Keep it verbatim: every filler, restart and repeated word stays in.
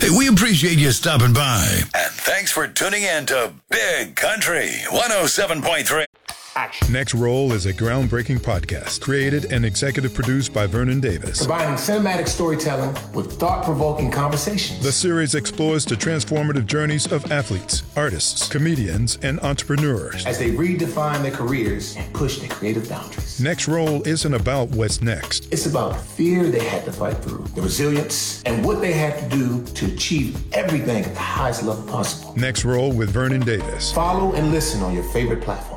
Hey, we appreciate you stopping by. And thanks for tuning in to Big Country one oh seven point three. Action. Next Roll is a groundbreaking podcast created and executive produced by Vernon Davis. Combining cinematic storytelling with thought-provoking conversations. The series explores the transformative journeys of athletes, artists, comedians, and entrepreneurs as they redefine their careers and push their creative boundaries. Next Roll isn't about what's next. It's about the fear they had to fight through, the resilience, and what they had to do to achieve everything at the highest level possible. Next Roll with Vernon Davis. Follow and listen on your favorite platform.